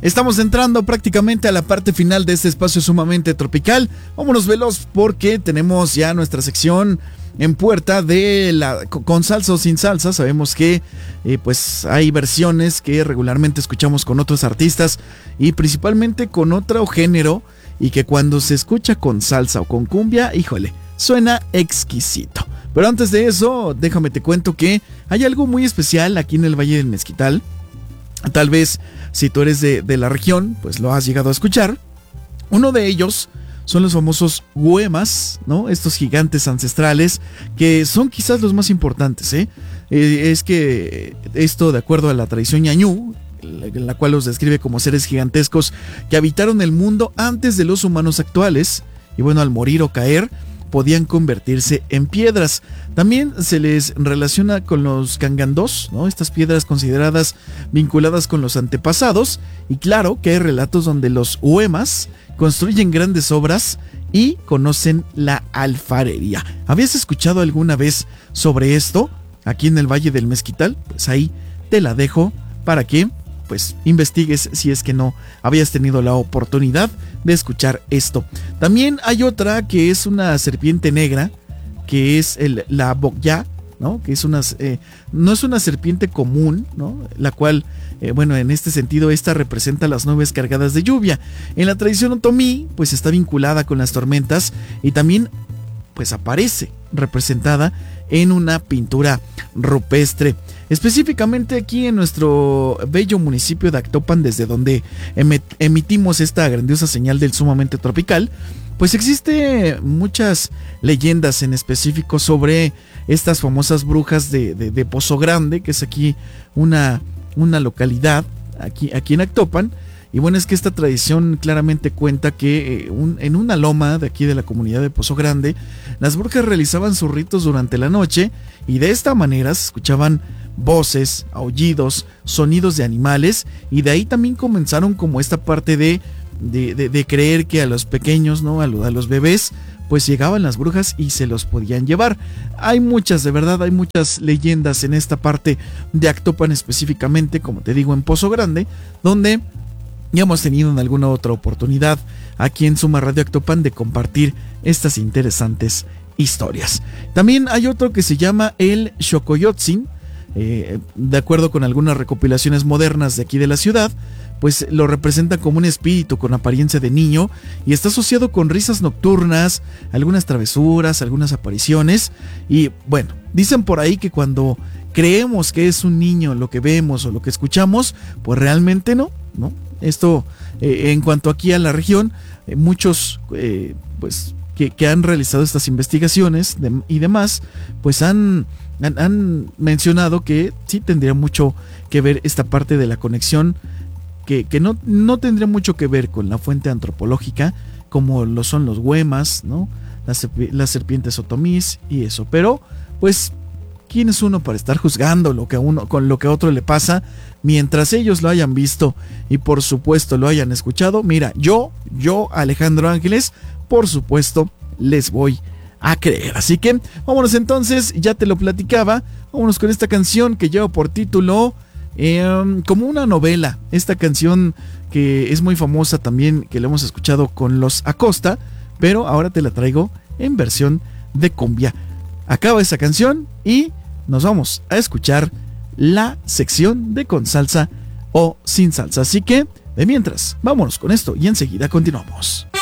Estamos entrando prácticamente a la parte final de este espacio sumamente tropical. Vámonos veloz porque tenemos ya nuestra sección en puerta de con salsa o sin salsa. Sabemos que pues hay versiones que regularmente escuchamos con otros artistas y principalmente con otro género, y que cuando se escucha con salsa o con cumbia, híjole, suena exquisito. Pero antes de eso, déjame te cuento que hay algo muy especial aquí en el Valle del Mezquital. Tal vez si tú eres de la región, pues lo has llegado a escuchar. Uno de ellos son los famosos huemas, ¿no? Estos gigantes ancestrales que son quizás los más importantes, ¿eh? Es que esto, de acuerdo a la tradición ñañú, en la cual los describe como seres gigantescos que habitaron el mundo antes de los humanos actuales, y bueno, al morir o caer, podían convertirse en piedras. También se les relaciona con los cangandós, ¿no? Estas piedras consideradas vinculadas con los antepasados. Y claro que hay relatos donde los huemas construyen grandes obras y conocen la alfarería. ¿Habías escuchado alguna vez sobre esto aquí en el Valle del Mezquital? Pues ahí te la dejo para que pues investigues si es que no habías tenido la oportunidad de escuchar esto. También hay otra que es una serpiente negra, que es la bogyá, ¿no? Que es no es una serpiente común, ¿no? La cual, bueno, en este sentido, esta representa las nubes cargadas de lluvia. En la tradición otomí, pues está vinculada con las tormentas y también, pues aparece representada en una pintura rupestre. Específicamente aquí en nuestro bello municipio de Actopan, desde donde emitimos esta grandiosa señal del sumamente tropical, pues existe muchas leyendas en específico sobre estas famosas brujas de Pozo Grande, que es aquí una localidad aquí en Actopan. Y bueno, es que esta tradición claramente cuenta que en una loma de aquí de la comunidad de Pozo Grande, las brujas realizaban sus ritos durante la noche y de esta manera se escuchaban voces, aullidos, sonidos de animales, y de ahí también comenzaron como esta parte de creer que a los pequeños, ¿no? A los bebés, pues llegaban las brujas y se los podían llevar. Hay muchas, de verdad, hay muchas leyendas en esta parte de Actopan, específicamente, como te digo, en Pozo Grande, donde ya hemos tenido en alguna otra oportunidad aquí en Suma Radio Actopan de compartir estas interesantes historias. También hay otro que se llama el Xocoyotzin. De acuerdo con algunas recopilaciones modernas de aquí de la ciudad, pues lo representa como un espíritu con apariencia de niño y está asociado con risas nocturnas, algunas travesuras, algunas apariciones. Y bueno, dicen por ahí que cuando creemos que es un niño lo que vemos o lo que escuchamos, pues realmente no. Esto, en cuanto aquí a la región, muchos pues que han realizado estas investigaciones y demás, pues han mencionado que sí tendría mucho que ver esta parte de la conexión, que no tendría mucho que ver con la fuente antropológica, como lo son los huemas, ¿no? Las serpientes otomís y eso. Pero, pues, ¿quién es uno para estar juzgando con lo que a otro le pasa mientras ellos lo hayan visto y por supuesto lo hayan escuchado? Mira, yo, Alejandro Ángeles, por supuesto, les voy a creer. Así que vámonos entonces, ya te lo platicaba, vámonos con esta canción que lleva por título como una novela. Esta canción que es muy famosa también, que la hemos escuchado con los Acosta, pero ahora te la traigo en versión de cumbia. Acaba esa canción y nos vamos a escuchar la sección de con salsa o sin salsa. Así que, de mientras, vámonos con esto y enseguida continuamos.